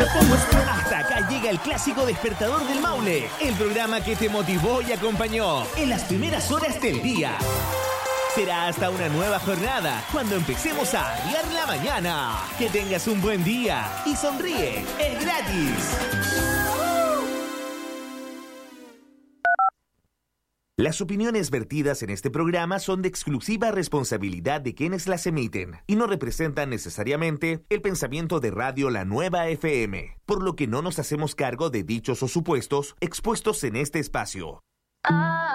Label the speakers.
Speaker 1: Hasta acá llega el clásico despertador del Maule, el programa que te motivó y acompañó en las primeras horas del día. Será hasta una nueva jornada cuando empecemos a arriar la mañana. Que tengas un buen día y sonríe, es gratis. Las opiniones vertidas en este programa son de exclusiva responsabilidad de quienes las emiten y no representan necesariamente el pensamiento de Radio La Nueva FM, por lo que no nos hacemos cargo de dichos o supuestos expuestos en este espacio.